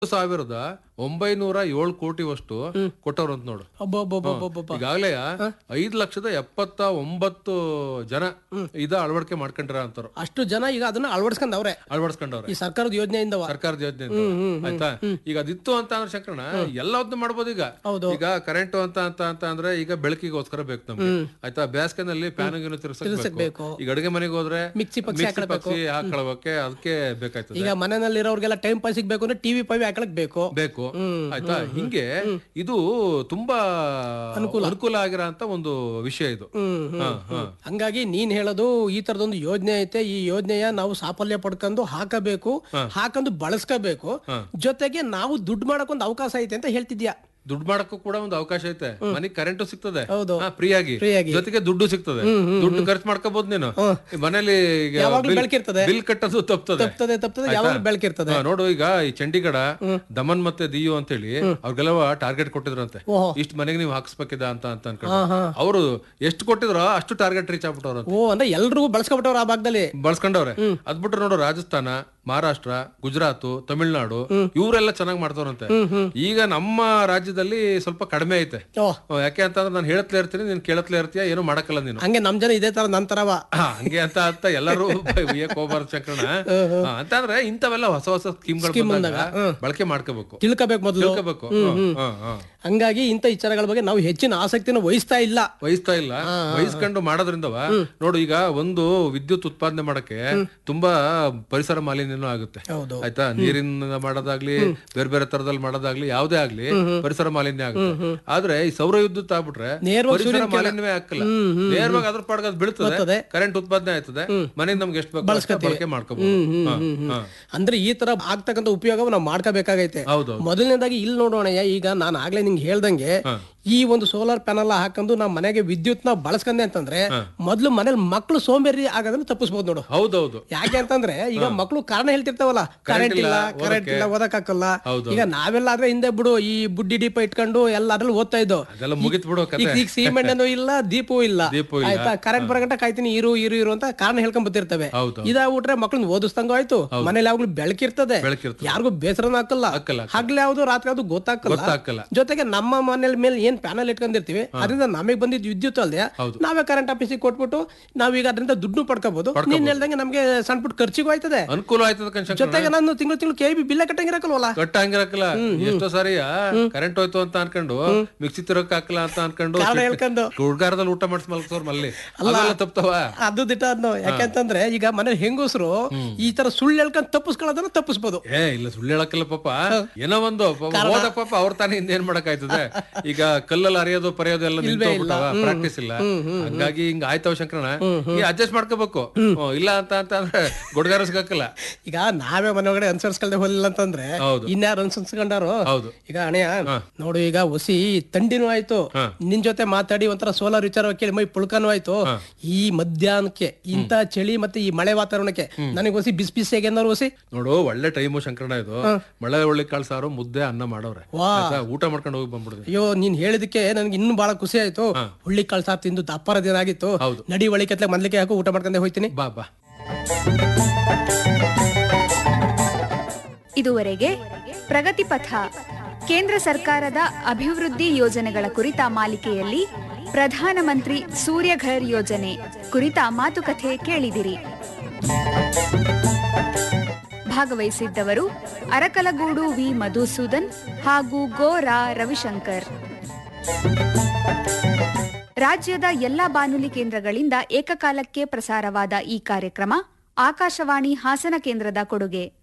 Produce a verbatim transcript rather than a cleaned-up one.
ಸಾವಿರದ ಒಂಬೈನೂರ ಏಳು ಕೋಟಿವಷ್ಟು ಕೊಟ್ಟವ್ರು ಅಂತ ನೋಡು. ಈಗಾಗಲೇ ಐದ್ ಲಕ್ಷದ ಎಪ್ಪತ್ತ ಒಂಬತ್ತು ಜನ ಇದ ಅಳವಡಿಕೆ ಮಾಡ್ಕೊಂಡ್ರ ಅಂತಾರ. ಅಷ್ಟು ಜನ ಈಗ ಅದನ್ನ ಅಳವಡಿಸ್ಕೊಂಡವ್ರೆ ಅಳವಡಿಸ್ಕೊಂಡವ್ರೆ ಈ ಸರ್ಕಾರದ ಯೋಜನೆಯಿಂದ ಸರ್ಕಾರದ ಯೋಜನೆಯಿಂದ ಆಯ್ತಾ. ಈಗ ಅದಿತ್ತು ಅಂತ ಅಂದ್ರೆ ಶಂಕರಣ ಎಲ್ಲದನ್ನು ಮಾಡ್ಬೋದು. ಈಗ ಈಗ ಕರೆಂಟ್ ಅಂತ ಅಂತ ಅಂತ ಅಂದ್ರೆ ಈಗ ಬೆಳಕಿಗೋಸ್ಕರ ಬೇಕು ನಮ್ಗೆ ಆಯ್ತಾ. ಬೇಸಿಗೆನಲ್ಲಿ ಫ್ಯಾನ್ ಗಿನ್ನು ತಿರ್ಸಬೇಕು. ಈಗ ಅಡುಗೆ ಮನೆಗೆ ಹೋದ್ರೆ ಮಿಕ್ಸಿ ಪಕ್ಷಿ ಪಕ್ಷಿ ಹಾಕೊಳ್ಳೋಕೆ ಅದಕ್ಕೆ ಬೇಕಾಯ್ತದೆ. ಈಗ ಮನೆಯಲ್ಲಿರೋರ್ಗೆಲ್ಲ ಟೈಮ್ ಪಾಸಿಗೆ ಬೇಕು ಅಂದ್ರೆ ಟಿವಿ ಪವಿ ಹಾಕಲಕ್ ಬೇಕು ಬೇಕು ಆಯ್ತಾ. ಹಿಂಗೆ ಇದು ತುಂಬಾ ಅನುಕೂಲ ಆಗಿರೋ ಅಂತ ಒಂದು ವಿಷಯ ಇದು. ಹಂಗಾಗಿ ನೀನ್ ಹೇಳೋದು ಈ ತರದೊಂದು ಯೋಜನೆ ಐತೆ. ಈ ಯೋಜನೆಯ ನಾವು ಸಾಫಲ್ಯ ಪಡ್ಕೊಂಡು ಹಾಕಬೇಕು, ಹಾಕೊಂಡು ಬಳಸ್ಕೋಬೇಕು. ಜೊತೆಗೆ ನಾವು ದುಡ್ಡು ಮಾಡಕ್ ಒಂದು ಅವಕಾಶ ಐತೆ ಅಂತ ಹೇಳ್ತಿದ್ಯಾ. ದುಡ್ಡು ಮಾಡಕ್ಕೂ ಕೂಡ ಒಂದು ಅವಕಾಶ ಐತೆ. ಮನೆಗೆ ಕರೆಂಟ್ ಸಿಗ್ತದೆ ಫ್ರೀ ಆಗಿ, Free ಆಗಿ. ಜೊತೆಗೆ ದುಡ್ಡು ಸಿಗ್ತದೆ. ದುಡ್ಡು ಖರ್ಚು ಮಾಡ್ಕೋಬಹುದು ನೀನು. ಮನೇಲಿ ಬೆಳಕಿರ್ತದೆ, ಬಿಲ್ ಕಟ್ಟೋದು ತಪ್ತದೆ ತಪ್ತದೆ ತಪ್ತದೆ ಯಾವಾಗ ಬೆಳಕಿರ್ತದೆ. ನೋಡು ಈಗ ಈ ಚಂಡೀಗಢ ದಮನ್ ಮತ್ತೆ ದಿಯು ಅಂತ ಹೇಳಿ ಅವ್ರಿಗೆಲ್ಲ ಟಾರ್ಗೆಟ್ ಕೊಟ್ಟಿದ್ರಂತೆ. ಇಷ್ಟು ಮನೆಗೆ ನೀವು ಹಾಕ್ಸ್ಬೇಕಿದ ಅಂತ ಅಂತ ಅನ್ಕೊಂಡು ಅವರು ಎಷ್ಟು ಕೊಟ್ಟಿದ್ರು ಅಷ್ಟು ಟಾರ್ಗೆಟ್ ರೀಚ್ ಆಗ್ಬಿಟ್ಟವ್ರ. ಓ ಅಂದ್ರೆ ಎಲ್ರಿಗೂ ಬಳಸ್ಕೊಬಿಟ್ಟವ್ರ ಆ ಭಾಗದಲ್ಲಿ ಬಳಸ್ಕೊಂಡವ್ರೆ. ಅದ್ಬಿಟ್ರೆ ನೋಡು ರಾಜಸ್ಥಾನ, ಮಹಾರಾಷ್ಟ್ರ, ಗುಜರಾತ್, ತಮಿಳ್ನಾಡು ಇವರೆಲ್ಲ ಚೆನ್ನಾಗಿ ಮಾಡ್ತಾರಂತೆ. ಈಗ ನಮ್ಮ ರಾಜ್ಯದಲ್ಲಿ ಸ್ವಲ್ಪ ಕಡಿಮೆ ಐತೆ. ಯಾಕೆ ಅಂತಂದ್ರೆ ನಾನು ಹೇಳತ್ಲೇ ಇರ್ತೀನಿ, ನೀನ್ ಕೇಳತ್ಲೇ ಇರ್ತೀಯ, ಏನು ಮಾಡಕ್ಕಲ್ಲ ನೀನು. ಹಂಗೆ ನಮ್ ಜನ ಇದೇ ತರ ನಂತರವ ಹಂಗೆ ಅಂತ ಅಂತ ಎಲ್ಲರೂ ಹೋಗ್ಬಾರ್ದು ಚಕ್ರಣ. ಅಂತಂದ್ರೆ ಇಂಥವೆಲ್ಲ ಹೊಸ ಹೊಸ ಸ್ಕೀಮ್ಗಳು ಬಳಕೆ ಮಾಡ್ಕೋಬೇಕು, ತಿಳ್ಕೋಬೇಕು, ಮೊದಲು ತಿಳ್ಕೋಬೇಕು. ಹಂಗಾಗಿ ಇಂಥ ವಿಚಾರಗಳ ಬಗ್ಗೆ ನಾವು ಹೆಚ್ಚಿನ ಆಸಕ್ತಿನ ವಹಿಸ್ತಾ ಇಲ್ಲ ವಹಿಸ್ತಾ ಇಲ್ಲ ವಹಿಸ್ಕೊಂಡು ಮಾಡೋದ್ರಿಂದವ ನೋಡು ಈಗ ಒಂದು ವಿದ್ಯುತ್ ಉತ್ಪಾದನೆ ಮಾಡಕ್ಕೆ ತುಂಬಾ ಪರಿಸರ ಮಾಲಿನ್ಯನೂ ಆಗುತ್ತೆ ಆಯ್ತಾ. ನೀರಿನ ಮಾಡೋದಾಗ್ಲಿ, ಬೇರೆ ಬೇರೆ ತರದಲ್ಲಿ ಮಾಡೋದಾಗ್ಲಿ, ಯಾವ್ದೇ ಆಗ್ಲಿ ಪರಿಸರ ಮಾಲಿನ್ಯ ಆಗುತ್ತೆ. ಆದ್ರೆ ಈ ಸೌರ ವಿದ್ಯುತ್ ಆಗ್ಬಿಟ್ರೆ ಪರಿಸರ ಮಾಲಿನ್ಯವೇ ಹಾಕಲ್ಲ. ನೇರವಾಗಿ ಅದ್ರ ಪಾಡ್ಗ ಬೀಳ್ತದೆ, ಕರೆಂಟ್ ಉತ್ಪಾದನೆ ಆಯ್ತದೆ, ಮನೆಯಿಂದ ನಮ್ಗೆ ಎಷ್ಟು ಬೇಕು ಬಳಕೆ ಮಾಡ್ಕೋಬಹುದು. ಅಂದ್ರೆ ಈ ತರ ಆಗ್ತಕ್ಕಂಥ ಉಪಯೋಗ ನಾವು ಮಾಡ್ಕೋಬೇಕಾಗೈತೆ. ಮೊದಲನೇದಾಗಿ ಇಲ್ಲಿ ನೋಡೋಣ, ಈಗ ನಾನು ಆಗ್ಲೇ ನಿಂಗೆ ಹೇಳ್ದಂಗೆ ಈ ಒಂದು ಸೋಲಾರ್ ಪ್ಯಾನಲ್ ಹಾಕೊಂಡು ನಾವು ಮನೆಗೆ ವಿದ್ಯುತ್ ನ ಬಳಸ್ಕೊಂಡೆ ಅಂತಂದ್ರೆ ಮೊದ್ಲು ಮನೇಲಿ ಮಕ್ಳು ಸೋಂಬೇರಿ ಆಗೋದನ್ನ ತಪ್ಪಿಸಬಹುದು ನೋಡು. ಹೌದೌದು. ಯಾಕೆ ಅಂತಂದ್ರೆ ಈಗ ಮಕ್ಳು ಕಾರಣ ಹೇಳ್ತಿರ್ತಾವಲ್ಲ, ಕರೆಂಟ್ ಇಲ್ಲ ಕರೆಂಟ್ ಇಲ್ಲ ಓದಕ್ ಹಾಕಲ್ಲ. ಈಗ ನಾವೆಲ್ಲ ಆದ್ರೆ ಹಿಂದೆ ಬಿಡು ಈ ಬುಡ್ಡಿ ದೀಪ ಇಟ್ಕೊಂಡು ಎಲ್ಲ ಅದ್ರಲ್ಲಿ ಓದ್ತಾ ಇದ್ದೋ. ಈಗ ಸಿಮೆಂಟ್ ಇಲ್ಲ, ದೀಪವೂ ಇಲ್ಲ ಆಯ್ತಾ. ಕರೆಂಟ್ ಬರಗಂಟ ಕಾಯ್ತೀನಿ, ಇರು ಇರು ಇರು ಅಂತ ಕಾರಣ ಹೇಳ್ಕೊಂಡ್ ಬರ್ತಿರ್ತವೆ. ಇದಾಗ್ಬಿಟ್ರೆ ಮಕ್ಳನ್ನ ಓದಿಸ್ದಂಗ ಆಯ್ತು, ಮನೇಲಿ ಯಾವಾಗ್ಲೂ ಬೆಳಕಿರ್ತದೆ, ಯಾರಿಗೂ ಬೇಸರನ ಹಾಕಲ್ಲ, ಹಗ್ಲು ಯಾವ್ದು ರಾತ್ರಿ ಯಾವ್ದು ಗೊತ್ತಾಗಲ್ಲ. ಜೊತೆಗೆ ನಮ್ಮ ಮನೇಲಿ ಮೇಲೆ ಏನ್ ಪ್ಯಾನಲ್ ಇಟ್ಕೊಂಡಿರ್ತೀವಿ ಅದರಿಂದ ನಮಗೆ ಬಂದಿದ್ ವಿದ್ಯುತ್ ಅಲ್ಲದೆ ನಾವೇ ಕರೆಂಟ್ ಆಫೀಸಿಗೆ ಕೊಟ್ಬಿಟ್ಟು ನಾವೀಗ ಅದರಿಂದ ದುಡ್ಡು ಪಡ್ಕೋಬಹುದು. ನೀನ್ ಹೇಳ್ದಂಗೆ ನಮ್ಗೆ ಸಣ್ಣ ಪುಟ್ಟ ಖರ್ಚಿಗೂ ಆಯ್ತದೆ, ಅನುಕೂಲ ಆಯ್ತದ. ಜೊತೆಗೆ ನಾನು ತಿಂಗಳು ತಿಂಗಳು ಕೆ ಬಿ ಬಿಲ್ಲ ಕಟ್ಟಂಗಿರಕಲ್ವಲ್ಲ ಕಟ್ಟಂಗಿರಕಲ್ಲ. ಎಷ್ಟೋ ಸಾರಿ ಕರೆಂಟ್ ಹೋಯ್ತು ಅಂತ ಅನ್ಕೊಂಡು ಮಿಕ್ಸಿ ತಿರಕ್ ಹಾಕಲ್ಲ ಅಂತ ಅನ್ಕೊಂಡು ಹೇಳ್ಕೊಂಡು ಹುಡ್ಗಾರದಲ್ಲಿ ಊಟ ಮಾಡಿಸ್ ಮಲ್ಕೋರ್ ಮಲ್ಲಿ ತಪ್ತವ. ಅದು ದಿಟ ಅದ್ನೋ. ಯಾಕೆಂತಂದ್ರೆ ಈಗ ಮನೇಲಿ ಹೆಂಗಸರು ಈ ತರ ಸುಳ್ಳು ಹೇಳ್ಕೊಂಡ್ ತಪ್ಪಿಸ್ಕೊಳ್ಳೋದನ್ನ ತಪ್ಪಿಸ್ಬೋದು. ಏ ಇಲ್ಲ, ಸುಳ್ಳು ಹೇಳಕ್ಕಿಲ್ಲ ಪಾಪ, ಏನೋ ಒಂದು ಪಾಪ ಅವ್ರ ತಾನೇ ಇನ್ನೇನ್ ಮಾಡಕ್ ಆಯ್ತದೆ. ಈಗ ಕಲ್ಲಲ್ಲಿ ಅರಿಯೋದು ಪರೆಯೋದು ಎಲ್ಲ ನಿಂತೋಗ್ಬಿಟ್ಟವ, ಪ್ರಾಕ್ಟೀಸ್ ಇಲ್ಲ. ಹಂಗಾಗಿ ಹಿಂಗ ಆಯ್ತವ ಶಂಕರಣ, ಈ ಅಡ್ಜಸ್ಟ್ ಮಾಡ್ಕೋಬೇಕು. ಇಲ್ಲ ಅಂತ ಅಂದ್ರೆ ಗುಡ್ಗಾರಸ್ಗಾಕಲ್ಲ. ಈಗ ನಾವೇ ಮನೆಯೊಳಗಡೆ ಅನುಸರಿಸ್ಕೊಳ್ದೆ ಹೋಲಿಲ್ಲ ಅಂತಂದ್ರೆ ಇನ್ಯಾರು ಅನುಸರಿಸ್ಕೊಂಡಾರು. ಈಗ ಅಣೆಯ ನೋಡು, ಈಗ ಹೊಸಿ ತಂಡಿನೂ ಆಯ್ತು, ನಿನ್ ಜೊತೆ ಮಾತಾಡಿ ಒಂಥರ ಸೋಲಾರ್ ವಿಚಾರ ಕೇಳಿ ಮೈ ಪುಳ್ಕನೂ ಆಯ್ತು. ಈ ಮಧ್ಯಾಹ್ನಕ್ಕೆ ಇಂತ ಚಳಿ ಮತ್ತೆ ಈ ಮಳೆ ವಾತಾವರಣಕ್ಕೆ ನನಗೆ ಹೊಸಿ ಬಿಸಿ ಬಿಸಿ ಹೇಗೆಂದ್ರು ಹೊಸಿ ನೋಡು ಒಳ್ಳೆ ಟೈಮು ಶಂಕರಣ ಇದು. ಮಳೆ ಒಳ್ಳೆ ಕಾಳು ಸಾರು ಮುದ್ದೆ ಅನ್ನ ಮಾಡವ್ರೆ, ಊಟ ಮಾಡ್ಕೊಂಡು ಹೋಗಿ ಬಂದ್ಬಿಡುದು. ಅಯ್ಯೋ ನೀನ್ ಹೇಳಿದಕ್ಕೆ ನನ್ಗೆ ಇನ್ನೂ ಬಹಳ ಖುಷಿ ಆಯ್ತು. ಹುಳ್ಳಿ ಕಾಳು ಸಾರು ತಿಂದು ಅಪ್ಪರ ದಿನ ಆಗಿತ್ತು. ನಡಿ ಒಳಿಕೆತ್ಲೆ ಮೊದ್ಲಿಕ್ಕೆ ಹಾಕು ಊಟ ಮಾಡ್ಕೊಂಡೆ ಹೋಯ್ತೀನಿ. ಬಾ ಬಾ. ಇದುವರೆಗೆ ಪ್ರಗತಿ ಪಥ ಕೇಂದ್ರ ಸರ್ಕಾರದ ಅಭಿವೃದ್ಧಿ ಯೋಜನೆಗಳ ಕುರಿತ ಮಾಲಿಕೆಯಲ್ಲಿ ಪ್ರಧಾನಮಂತ್ರಿ ಸೂರ್ಯಘರ್ ಯೋಜನೆ ಕುರಿತ ಮಾತುಕತೆ ಕೇಳಿದಿರಿ. ಭಾಗವಹಿಸಿದ್ದವರು ಅರಕಲಗೂಡು ವಿ ಮಧುಸೂದನ್ ಹಾಗೂ ಗೋರಾ ರವಿಶಂಕರ್. ರಾಜ್ಯದ ಎಲ್ಲಾ ಬಾನುಲಿ ಕೇಂದ್ರಗಳಿಂದ ಏಕಕಾಲಕ್ಕೆ ಪ್ರಸಾರವಾದ ಈ ಕಾರ್ಯಕ್ರಮ ಆಕಾಶವಾಣಿ ಹಾಸನ ಕೇಂದ್ರದ ಕೊಡುಗೆ.